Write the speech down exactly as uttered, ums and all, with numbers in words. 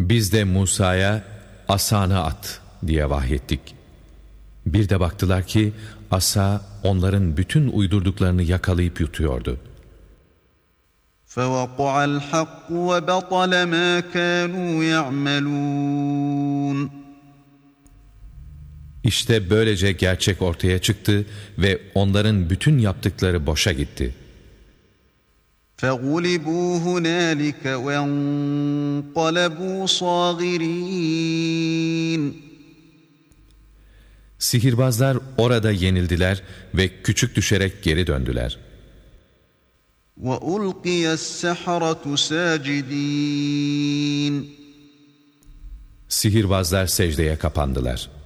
Biz de Musa'ya asanı at diye vahyettik. Bir de baktılar ki asa onların bütün uydurduklarını yakalayıp yutuyordu. فَوَقَعَ الْحَقُّ وَبَطَلَ مَا كَانُوا يَعْمَلُونَ İşte böylece gerçek ortaya çıktı ve onların bütün yaptıkları boşa gitti. فَغُلِبُوا هُنَالِكَ وَانقَلَبُوا صَاغِرِينَ Sihirbazlar orada yenildiler ve küçük düşerek geri döndüler. وَأُلْقِيَ السَّحَرَةُ سَاجِدِينَ Sihirbazlar secdeye kapandılar.